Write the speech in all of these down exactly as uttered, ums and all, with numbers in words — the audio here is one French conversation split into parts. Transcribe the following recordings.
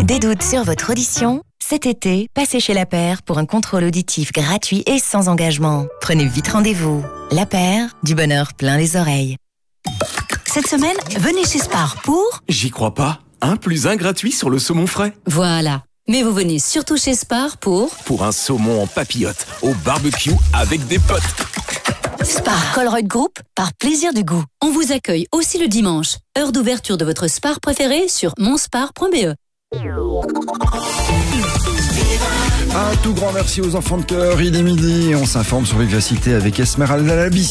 Des doutes sur votre audition? Cet été, passez chez La Paire pour un contrôle auditif gratuit et sans engagement. Prenez vite rendez-vous. La Paire, du bonheur plein les oreilles. Cette semaine, venez chez Spar pour... J'y crois pas. Un plus un gratuit sur le saumon frais. Voilà. Mais vous venez surtout chez Spar pour... Pour un saumon en papillote, au barbecue avec des potes. Spar Colruyt Group, par plaisir du goût. On vous accueille aussi le dimanche. Heure d'ouverture de votre Spar préféré sur monspar point b e. Un tout grand merci aux enfants de cœur. Il est midi et on s'informe sur Vivacité avec Esmeralda Labi.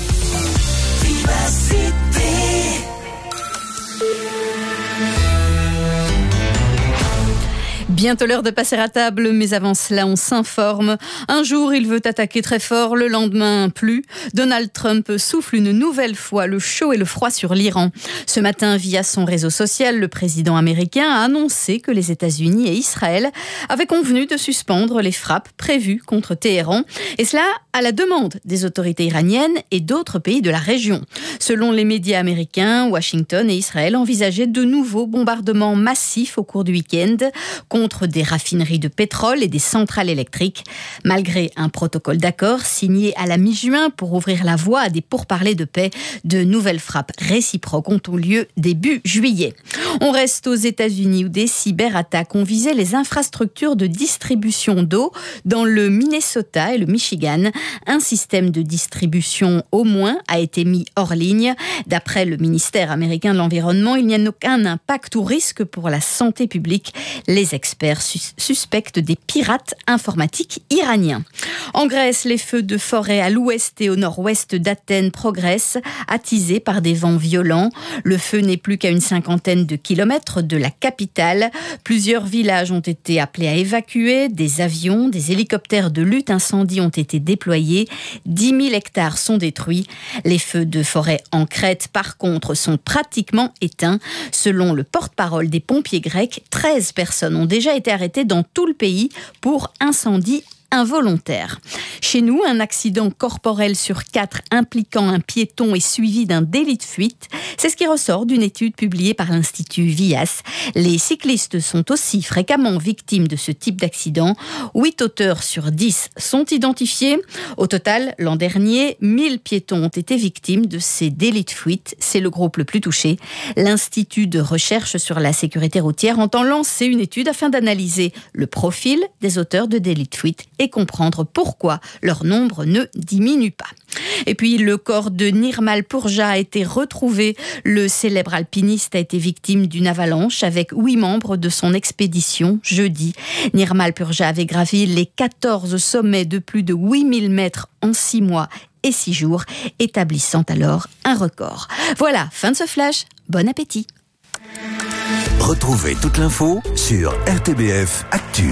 Bientôt l'heure de passer à table, mais avant cela, on s'informe. Un jour, il veut attaquer très fort, le lendemain, plus. Donald Trump souffle une nouvelle fois le chaud et le froid sur l'Iran. Ce matin, via son réseau social, le président américain a annoncé que les États-Unis et Israël avaient convenu de suspendre les frappes prévues contre Téhéran. Et cela à la demande des autorités iraniennes et d'autres pays de la région. Selon les médias américains, Washington et Israël envisageaient de nouveaux bombardements massifs au cours du week-end contre des raffineries de pétrole et des centrales électriques, malgré un protocole d'accord signé à la mi-juin pour ouvrir la voie à des pourparlers de paix. De nouvelles frappes réciproques ont eu lieu début juillet. On reste aux États-Unis où des cyberattaques ont visé les infrastructures de distribution d'eau dans le Minnesota et le Michigan. Un système de distribution au moins a été mis hors ligne. D'après le ministère américain de l'Environnement, il n'y a aucun impact ou risque pour la santé publique. Les experts sus- suspectent des pirates informatiques iraniens. En Grèce, les feux de forêt à l'ouest et au nord-ouest d'Athènes progressent, attisés par des vents violents. Le feu n'est plus qu'à une cinquantaine de kilomètres de la capitale. Plusieurs villages ont été appelés à évacuer. Des avions, des hélicoptères de lutte incendie ont été déployés. dix mille hectares sont détruits. Les feux de forêt en Crète, par contre, sont pratiquement éteints. Selon le porte-parole des pompiers grecs, treize personnes ont déjà été arrêtées dans tout le pays pour incendie involontaire. Chez nous, un accident corporel sur quatre impliquant un piéton est suivi d'un délit de fuite. C'est ce qui ressort d'une étude publiée par l'Institut Vias. Les cyclistes sont aussi fréquemment victimes de ce type d'accident. huit auteurs sur dix sont identifiés. Au total, l'an dernier, mille piétons ont été victimes de ces délits de fuite. C'est le groupe le plus touché. L'Institut de recherche sur la sécurité routière entend lancer une étude afin d'analyser le profil des auteurs de délits de fuite et comprendre pourquoi leur nombre ne diminue pas. Et puis, le corps de Nirmal Purja a été retrouvé. Le célèbre alpiniste a été victime d'une avalanche avec huit membres de son expédition jeudi. Nirmal Purja avait gravi les quatorze sommets de plus de huit mille mètres en six mois et six jours, établissant alors un record. Voilà, fin de ce flash. Bon appétit. Retrouvez toute l'info sur R T B F Actu.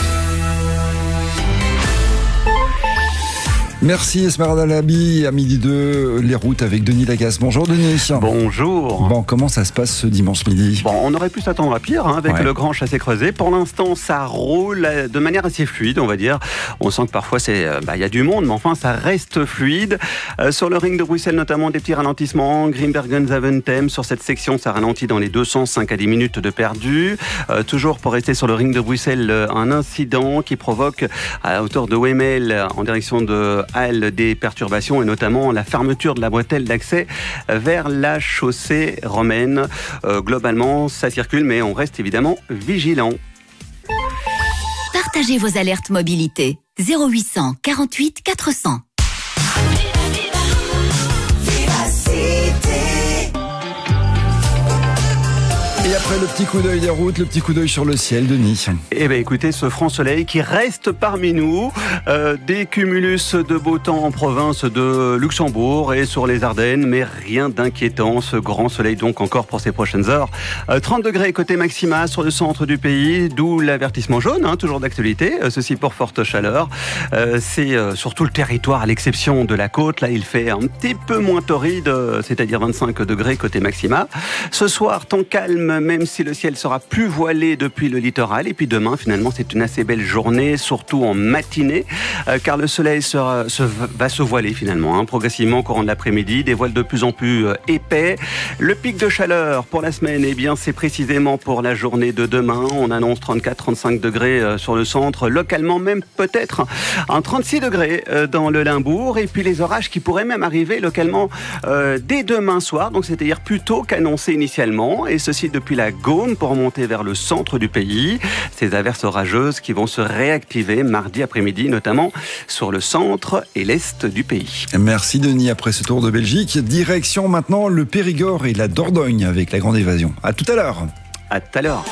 Merci Esmeralda Labi. À midi deux, les routes avec Denis Lagasse. Bonjour Denis. Bonjour. Bon, comment ça se passe ce dimanche midi ? Bon, on aurait pu s'attendre à pire hein, avec ouais. le grand chassé-croisé. Pour l'instant, ça roule de manière assez fluide, on va dire. On sent que parfois, c'est, bah, y a du monde, mais enfin, ça reste fluide. Euh, sur le ring de Bruxelles, notamment, des petits ralentissements. Grimbergen-Zaventem, sur cette section, ça ralentit dans les deux cents, cinq à dix minutes de perdu. Euh, toujours pour rester sur le ring de Bruxelles, un incident qui provoque à hauteur de Wemel, en direction de Halle, des perturbations et notamment la fermeture de la bretelle d'accès vers la chaussée romaine. Euh, globalement, ça circule, mais on reste évidemment vigilant. Partagez vos alertes mobilité. zéro huit cent quarante-huit quatre cents. Et après le petit coup d'œil des routes, le petit coup d'œil sur le ciel, Denis. Eh bien écoutez, ce franc soleil qui reste parmi nous, euh, des cumulus de beau temps en province de Luxembourg et sur les Ardennes, mais rien d'inquiétant, ce grand soleil donc encore pour ces prochaines heures. Euh, trente degrés côté maxima sur le centre du pays, d'où l'avertissement jaune, hein, toujours d'actualité, euh, ceci pour forte chaleur. Euh, c'est euh, sur tout le territoire à l'exception de la côte, là il fait un petit peu moins torride, euh, c'est-à-dire vingt-cinq degrés côté maxima. Ce soir, temps calme, même si le ciel sera plus voilé depuis le littoral. Et puis demain, finalement, c'est une assez belle journée, surtout en matinée, euh, car le soleil sera, se, va se voiler finalement, hein, progressivement au courant de l'après-midi, des voiles de plus en plus euh, épais. Le pic de chaleur pour la semaine, eh bien, c'est précisément pour la journée de demain. On annonce trente-quatre à trente-cinq degrés euh, sur le centre, localement même peut-être un trente-six degrés euh, dans le Limbourg. Et puis les orages qui pourraient même arriver localement euh, dès demain soir, donc c'est-à-dire plus tôt qu'annoncé initialement, et ceci depuis la Gaume pour monter vers le centre du pays. Ces averses orageuses qui vont se réactiver mardi après-midi, notamment sur le centre et l'est du pays. Merci Denis, après ce tour de Belgique, direction maintenant le Périgord et la Dordogne avec la grande évasion. À tout à l'heure. À tout à l'heure.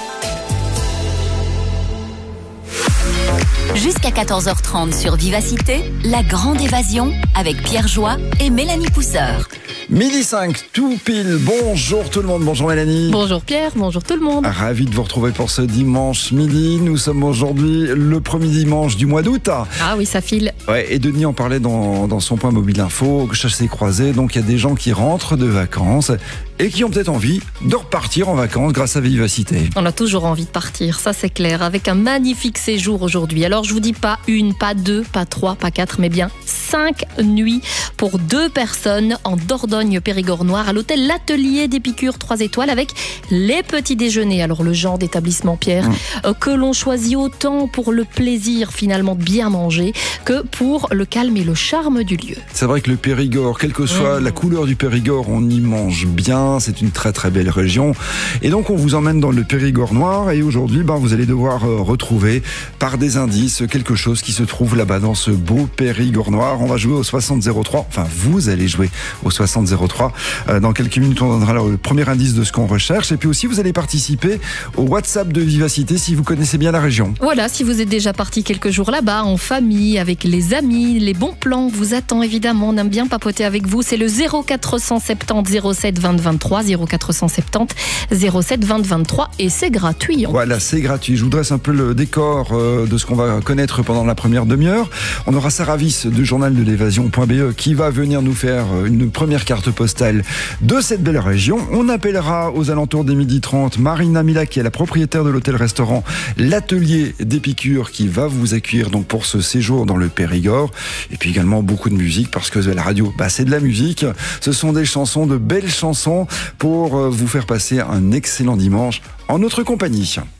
Jusqu'à quatorze heures trente sur Vivacité, la grande évasion avec Pierre Joie et Mélanie Pousseur. Midi cinq, tout pile. Bonjour tout le monde, bonjour Mélanie. Bonjour Pierre, bonjour tout le monde. Ravi de vous retrouver pour ce dimanche midi. Nous sommes aujourd'hui le premier dimanche du mois d'août. Ah oui, ça file. Ouais, et Denis en parlait dans, dans son point mobile info, chassé croisé. Donc il y a des gens qui rentrent de vacances et qui ont peut-être envie de repartir en vacances grâce à Vivacité. On a toujours envie de partir, ça c'est clair, avec un magnifique séjour aujourd'hui. Alors je vous dis pas une, pas deux, pas trois, pas quatre, mais bien cinq nuits pour deux personnes en Dordogne Périgord Noir à l'hôtel L'Atelier d'Épicure trois étoiles avec les petits déjeuners. Alors le genre d'établissement, Pierre, mmh. que l'on choisit autant pour le plaisir finalement de bien manger que pour le calme et le charme du lieu. C'est vrai que le Périgord, quelle que soit mmh. la couleur du Périgord, on y mange bien. C'est une très très belle région. Et donc on vous emmène dans le Périgord Noir et aujourd'hui ben, vous allez devoir euh, retrouver par des indices quelque chose qui se trouve là-bas dans ce beau Périgord Noir. On va jouer au soixante zéro trois. Enfin vous allez jouer au soixante zéro trois. Euh, dans quelques minutes on donnera le premier indice de ce qu'on recherche. Et puis aussi vous allez participer au WhatsApp de Vivacité si vous connaissez bien la région. Voilà, si vous êtes déjà parti quelques jours là-bas en famille, avec les amis, les bons plans vous attend évidemment. On aime bien papoter avec vous. C'est le zéro quatre cent soixante-dix zéro sept vingt vingt-trois, zéro quatre cent soixante-dix zéro sept vingt vingt-trois et c'est gratuit. Voilà, c'est gratuit. Je vous dresse un peu le décor euh, de ce qu'on va connaître pendant la première demi-heure. On aura Sarah Viss du journal de l'évasion point b e qui va venir nous faire une première carte postale de cette belle région. On appellera aux alentours des midi trente Marina Mila qui est la propriétaire de l'hôtel-restaurant L'Atelier d'Épicure qui va vous accueillir donc pour ce séjour dans le Périgord. Et puis également beaucoup de musique parce que la radio, bah, c'est de la musique. Ce sont des chansons, de belles chansons pour vous faire passer un excellent dimanche en notre compagnie.